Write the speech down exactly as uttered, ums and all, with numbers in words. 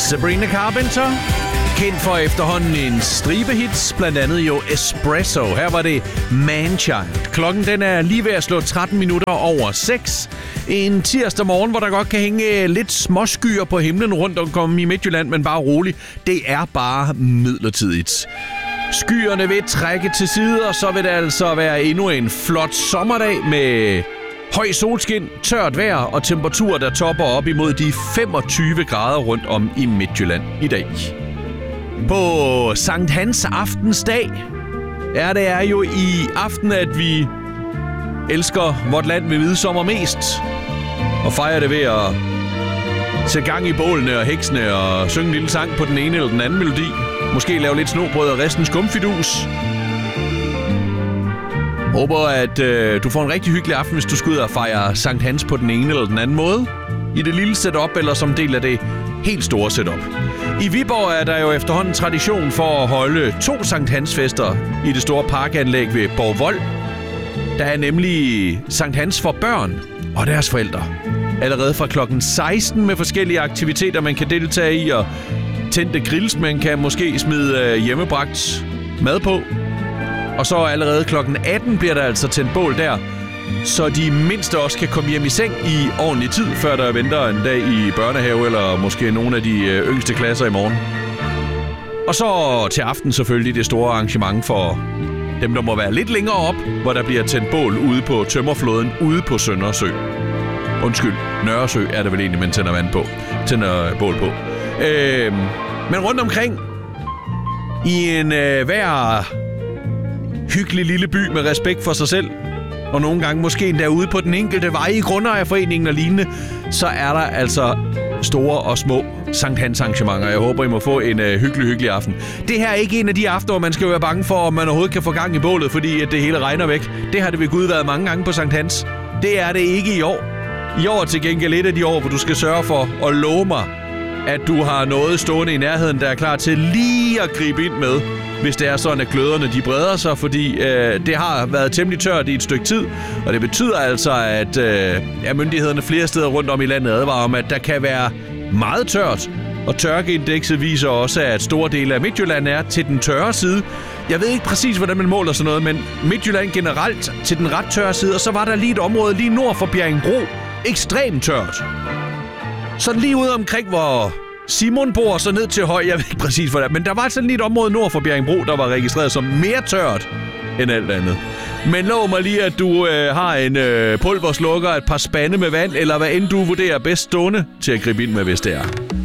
Sabrina Carpenter, kendt for efterhånden en stribe hits, blandt andet jo Espresso. Her var det Manchild. Klokken den er lige ved at slå tretten minutter over seks. En tirsdag morgen, hvor der godt kan hænge lidt småskyer på himlen rundt omkring i Midtjylland, men bare roligt. Det er bare midlertidigt. Skyerne vil trække til side, og så vil det altså være endnu en flot sommerdag med høj solskin, tørt vejr og temperaturer, der topper op imod de femogtyve grader rundt om i Midtjylland i dag. På Sankt Hans aftensdag er det er jo i aften, at vi elsker vort land ved midsommer mest, og fejrer det ved at sætte gang i bålene og heksene og synge en lille sang på den ene eller den anden melodi. Måske lave lidt snobrød og resten skumfidus. Håber, at øh, du får en rigtig hyggelig aften, hvis du skal ud og fejre Sankt Hans på den ene eller den anden måde. I det lille setup eller som del af det helt store setup. I Viborg er der jo efterhånden tradition for at holde to Sankt Hans fester i det store parkanlæg ved Borgvold. Der er nemlig Sankt Hans for børn og deres forældre. Allerede fra klokken seksten med forskellige aktiviteter, man kan deltage i, og tændte grills, man kan måske smide hjemmebragt mad på. Og så allerede klokken atten bliver der altså tændt bål der, så de mindste også kan komme hjem i seng i ordentlig tid, før der venter en dag i børnehave, eller måske nogle af de yngste klasser i morgen. Og så til aften selvfølgelig det store arrangement for dem, der må være lidt længere op, hvor der bliver tændt bål ude på tømmerflåden ude på Søndersø. Undskyld, Nørresø er det vel egentlig, man tænder vand på. Tænder bål på. Øh, men rundt omkring i en øh, hver hyggelig lille by med respekt for sig selv, og nogle gange måske endda ude på den enkelte vej i Grundejerforeningen og lignende, så er der altså store og små Sankt Hans arrangementer. Jeg håber, I må få en øh, hyggelig, hyggelig aften. Det her er ikke en af de aftener, hvor man skal være bange for, om man overhovedet kan få gang i bålet, fordi at det hele regner væk. Det har det ved Gud været mange gange på Sankt Hans. Det er det ikke i år. I år til gengæld et af de år, hvor du skal sørge for at love mig, at du har noget stående i nærheden, der er klar til lige at gribe ind med, hvis det er sådan, at gløderne de breder sig, fordi øh, det har været temmelig tørt i et stykke tid, og det betyder altså, at øh, ja, myndighederne flere steder rundt om i landet advarer om, at der kan være meget tørt, og tørkeindekset viser også, at store dele af Midtjylland er til den tørre side. Jeg ved ikke præcis, hvordan man måler sådan noget, men Midtjylland generelt til den ret tørre side, og så var der lige et område lige nord for Bjerringbro, ekstremt tørt. Så lige ude omkring, hvor Simon bor, så ned til høj, jeg ved ikke præcis hvordan, men der var sådan lige et område nord for Bjerringbro, der var registreret som mere tørt end alt andet. Men lov mig lige, at du øh, har en øh, pulverslukker, et par spande med vand, eller hvad end du vurderer bedst stående til at gribe ind med, hvis det er.